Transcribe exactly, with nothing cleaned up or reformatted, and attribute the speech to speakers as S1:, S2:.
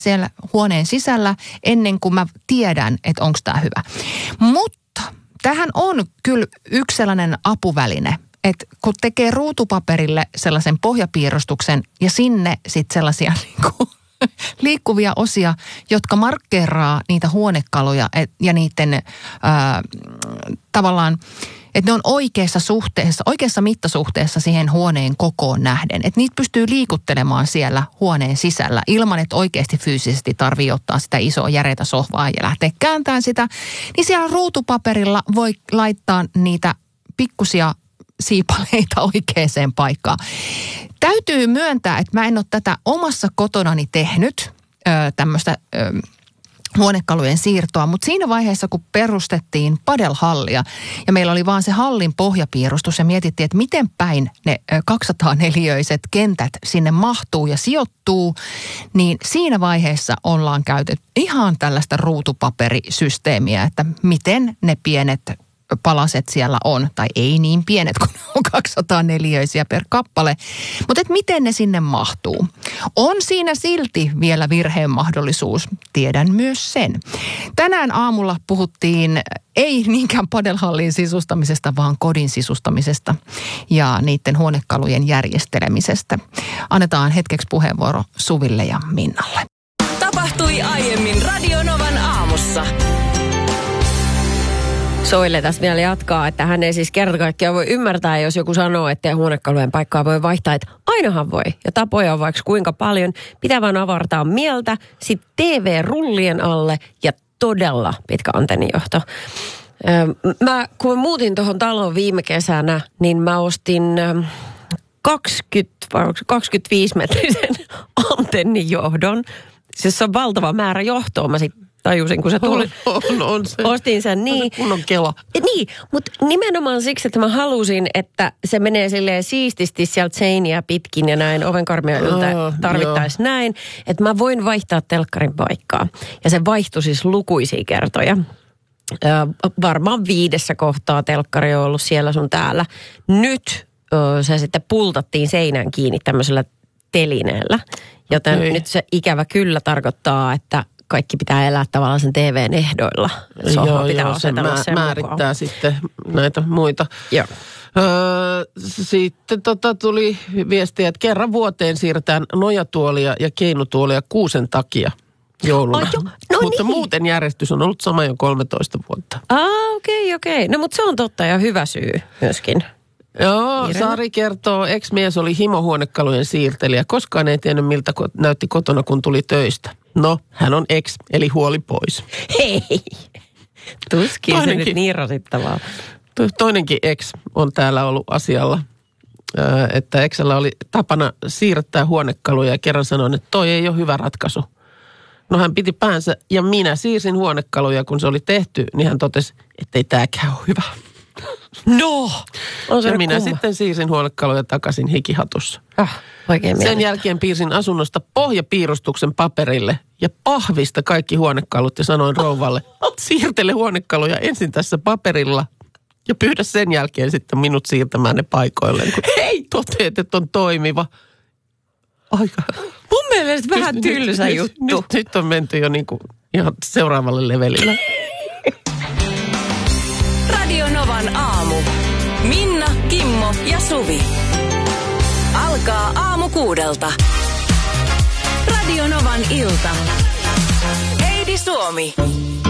S1: siellä huoneen sisällä ennen kuin mä tiedän, että onko tämä hyvä. Mutta tähän on kyllä yksi sellainen apuväline, että kun tekee ruutupaperille sellaisen pohjapiirustuksen ja sinne sitten sellaisia niin kuin liikkuvia osia, jotka markkeeraa niitä huonekaluja et, ja niiden ää, tavallaan, että ne on oikeassa suhteessa, oikeassa mittasuhteessa siihen huoneen kokoon nähden. Että niitä pystyy liikuttelemaan siellä huoneen sisällä ilman, että oikeasti fyysisesti tarvii ottaa sitä isoa järeitä sohvaa ja lähteä kääntämään sitä. Niin siellä ruutupaperilla voi laittaa niitä pikkusia siipaleita oikeaan paikkaan. Täytyy myöntää, että mä en ole tätä omassa kotonani tehnyt, tämmöistä huonekalujen siirtoa, mutta siinä vaiheessa, kun perustettiin padelhallia ja meillä oli vaan se hallin pohjapiirustus ja mietittiin, että miten päin ne kaksisataaneliöiset kentät sinne mahtuu ja sijoittuu, niin siinä vaiheessa ollaan käytetty ihan tällaista ruutupaperisysteemiä, että miten ne pienet palaset siellä on, tai ei niin pienet, kun on kaksisataaneliöisiä per kappale, mutta että miten ne sinne mahtuu. On siinä silti vielä virheen mahdollisuus, tiedän myös sen. Tänään aamulla puhuttiin ei niinkään padelhallin sisustamisesta, vaan kodin sisustamisesta ja niiden huonekalujen järjestelemisestä. Annetaan hetkeksi puheenvuoro Suville ja Minnalle.
S2: Tapahtui aiemmin Radio Novan aamussa.
S3: Soille tässä vielä jatkaa, että hän ei siis kerta kaikkiaan voi ymmärtää, jos joku sanoo, että huonekalujen paikkaa voi vaihtaa, että ainahan voi. Ja tapoja on vaikka kuinka paljon. Pitää vaan avartaa mieltä, sitten T V-rullien alle ja todella pitkä antennijohto. Mä, kun mä muutin tuohon taloon viime kesänä, niin mä ostin kaksikymmentä, kaksikymmentäviisi metrisen antennijohdon. Siis on valtava määrä johtoa. Mä sitten tajusin, kun se tuli.
S4: On, on, on se.
S3: Ostin sen niin.
S4: On se kunnon kela.
S3: Niin, mutta nimenomaan siksi, että mä halusin, että se menee silleen siististi sieltä seiniä pitkin ja näin ovenkarmia yltä oh, tarvittaisiin näin. Että mä voin vaihtaa telkkarin paikkaa. Ja se vaihtui siis lukuisia kertoja. Ö, varmaan viidessä kohtaa telkkari on ollut siellä sun täällä. Nyt ö, se sitten pultattiin seinään kiinni tämmöisellä telineellä. Joten okay. Nyt se ikävä kyllä tarkoittaa, että kaikki pitää elää tavallaan sen T V:n ehdoilla. Sohva
S4: joo,
S3: pitää
S4: joo, se mä,
S3: sen
S4: määrittää
S3: mukaan.
S4: sitten näitä muita.
S3: Joo.
S4: Öö, sitten tota tuli viestiä, että kerran vuoteen siirretään nojatuolia ja keinutuolia kuusen takia jouluna.
S3: Oh, jo. No
S4: mutta
S3: niin.
S4: muuten järjestys on ollut sama jo kolmetoista vuotta.
S3: Ah, okei, okay, okei. Okay. No mutta se on totta ja hyvä syy myöskin.
S4: Joo,
S3: Irene.
S4: Sari kertoo, ex-mies oli himohuonekalujen siirtelijä. Koskaan ei tiennyt, miltä näytti kotona, kun tuli töistä. No, hän on ex, eli huoli pois.
S3: Hei, tuskin
S4: Toinenkin.
S3: se nyt niin rasittavaa.
S4: Toinenkin ex on täällä ollut asialla, että exellä oli tapana siirtää huonekaluja ja kerran sanoin, että toi ei ole hyvä ratkaisu. No hän piti päänsä ja minä siirsin huonekaluja, kun se oli tehty, niin hän totesi, että ei tääkään ole hyvä.
S3: No! On se
S4: ja minä
S3: kumma.
S4: sitten siirsin huonekaluja takaisin hikihatussa.
S3: Ah, oikein
S4: Sen
S3: mieli.
S4: jälkeen piirsin asunnosta pohjapiirustuksen paperille ja pahvista kaikki huonekalut ja sanoin rouvalle, siirtele huonekaluja ensin tässä paperilla ja pyydä sen jälkeen sitten minut siirtämään ne paikoilleen, kun hei, toteet, että on toimiva. Aika.
S3: Mun mielestä vähän
S4: Nyt-
S3: tylsä
S4: nyt,
S3: juttu.
S4: Nyt, nyt on menty jo niin kuin ihan seuraavalle levelille.
S2: Radio Novan aamu. Minna, Kimmo ja Suvi. Alkaa aamu kuudelta. Radio Novan ilta. Heidi Suomi.